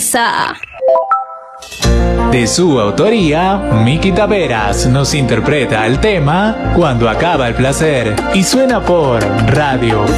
Mesa. De su autoría, Miki Taveras nos interpreta el tema Cuando acaba el placer y suena por Radio